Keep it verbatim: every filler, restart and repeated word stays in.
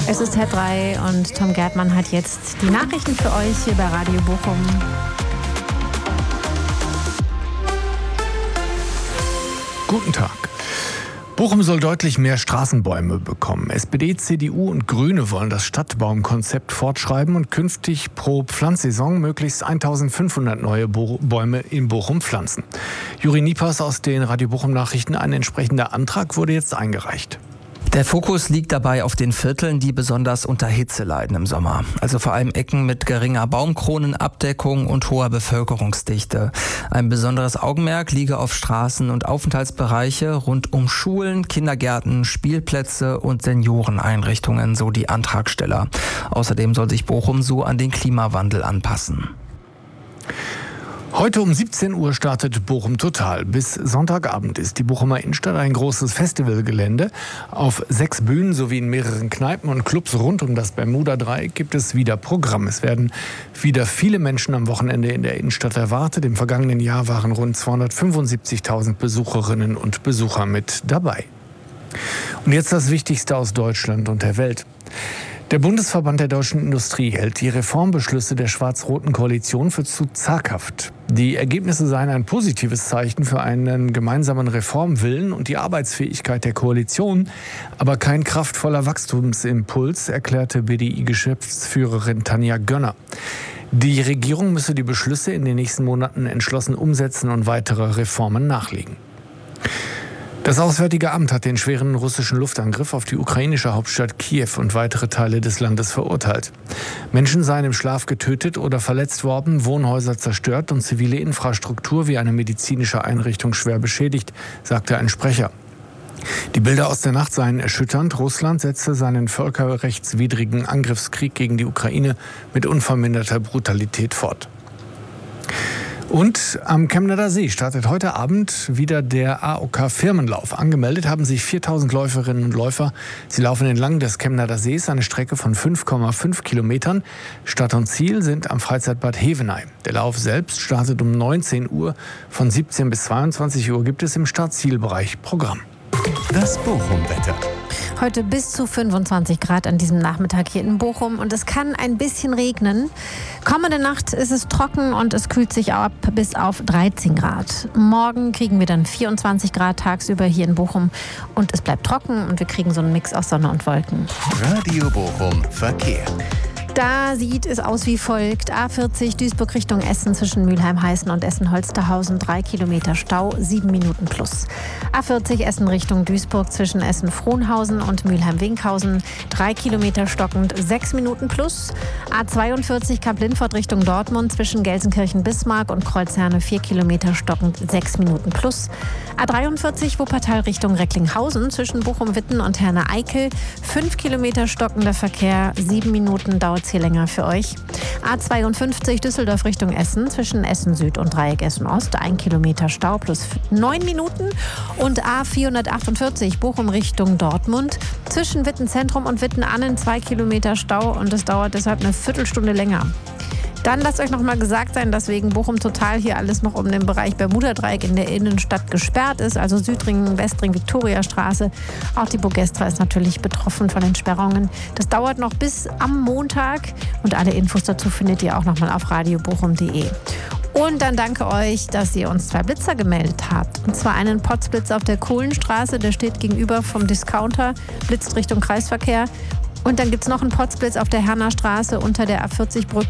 Es ist halb drei und Tom Gärtmann hat jetzt die Nachrichten für euch hier bei Radio Bochum. Guten Tag. Bochum soll deutlich mehr Straßenbäume bekommen. S P D, C D U und Grüne wollen das Stadtbaumkonzept fortschreiben und künftig pro Pflanzsaison möglichst eintausendfünfhundert neue Bo- Bäume in Bochum pflanzen. Juri Niepas aus den Radio Bochum Nachrichten. Ein entsprechender Antrag wurde jetzt eingereicht. Der Fokus liegt dabei auf den Vierteln, die besonders unter Hitze leiden im Sommer. Also vor allem Ecken mit geringer Baumkronenabdeckung und hoher Bevölkerungsdichte. Ein besonderes Augenmerk liege auf Straßen- und Aufenthaltsbereiche rund um Schulen, Kindergärten, Spielplätze und Senioreneinrichtungen, so die Antragsteller. Außerdem soll sich Bochum so an den Klimawandel anpassen. Heute um siebzehn Uhr startet Bochum Total. Bis Sonntagabend ist die Bochumer Innenstadt ein großes Festivalgelände. Auf sechs Bühnen sowie in mehreren Kneipen und Clubs rund um das Bermuda-Dreieck gibt es wieder Programm. Es werden wieder viele Menschen am Wochenende in der Innenstadt erwartet. Im vergangenen Jahr waren rund zweihundertfünfundsiebzigtausend Besucherinnen und Besucher mit dabei. Und jetzt das Wichtigste aus Deutschland und der Welt. Der Bundesverband der deutschen Industrie hält die Reformbeschlüsse der schwarz-roten Koalition für zu zaghaft. Die Ergebnisse seien ein positives Zeichen für einen gemeinsamen Reformwillen und die Arbeitsfähigkeit der Koalition, aber kein kraftvoller Wachstumsimpuls, erklärte B D I-Geschäftsführerin Tanja Gönner. Die Regierung müsse die Beschlüsse in den nächsten Monaten entschlossen umsetzen und weitere Reformen nachlegen. Das Auswärtige Amt hat den schweren russischen Luftangriff auf die ukrainische Hauptstadt Kiew und weitere Teile des Landes verurteilt. Menschen seien im Schlaf getötet oder verletzt worden, Wohnhäuser zerstört und zivile Infrastruktur wie eine medizinische Einrichtung schwer beschädigt, sagte ein Sprecher. Die Bilder aus der Nacht seien erschütternd. Russland setzte seinen völkerrechtswidrigen Angriffskrieg gegen die Ukraine mit unverminderter Brutalität fort. Und am Chemnader See startet heute Abend wieder der A O K-Firmenlauf. Angemeldet haben sich viertausend Läuferinnen und Läufer. Sie laufen entlang des Chemnader Sees, eine Strecke von fünf Komma fünf Kilometern. Start und Ziel sind am Freizeitbad Hevenheim. Der Lauf selbst startet um neunzehn Uhr. Von siebzehn bis zweiundzwanzig Uhr gibt es im Start-Ziel-Bereich Programm. Das Bochum-Wetter. Heute bis zu fünfundzwanzig Grad an diesem Nachmittag hier in Bochum und es kann ein bisschen regnen. Kommende Nacht ist es trocken und es kühlt sich ab bis auf dreizehn Grad. Morgen kriegen wir dann vierundzwanzig Grad tagsüber hier in Bochum und es bleibt trocken und wir kriegen so einen Mix aus Sonne und Wolken. Radio Bochum Verkehr. Da sieht es aus wie folgt. A vierzig Duisburg Richtung Essen zwischen Mülheim-Heißen und Essen-Holsterhausen. drei Kilometer Stau, sieben Minuten plus. A vierzig Essen Richtung Duisburg zwischen Essen-Frohnhausen und Mülheim-Winkhausen. drei Kilometer stockend, sechs Minuten plus. A zweiundvierzig Kamp-Lindfort Richtung Dortmund zwischen Gelsenkirchen-Bismarck und Kreuzherne. vier Kilometer stockend, sechs Minuten plus. A dreiundvierzig Wuppertal Richtung Recklinghausen zwischen Bochum-Witten und Herne-Eickel. fünf Kilometer stockender Verkehr, sieben Minuten dauert hier länger für euch. A zweiundfünfzig Düsseldorf Richtung Essen zwischen Essen Süd und Dreieck Essen Ost. ein Kilometer Stau plus neun Minuten. Und A vierhundertachtundvierzig Bochum Richtung Dortmund zwischen Witten Zentrum und Witten Annen. zwei Kilometer Stau und es dauert deshalb eine Viertelstunde länger. Dann lasst euch noch mal gesagt sein, dass wegen Bochum Total hier alles noch um den Bereich Bermuda-Dreieck in der Innenstadt gesperrt ist. Also Südring, Westring, Viktoriastraße. Auch die Bogestra ist natürlich betroffen von den Sperrungen. Das dauert noch bis am Montag. Und alle Infos dazu findet ihr auch noch mal auf radio bochum punkt de. Und dann danke euch, dass ihr uns zwei Blitzer gemeldet habt. Und zwar einen Potzblitz auf der Kohlenstraße, der steht gegenüber vom Discounter, blitzt Richtung Kreisverkehr. Und dann gibt es noch einen Potzblitz auf der Herner Straße unter der A vierzig Brücke.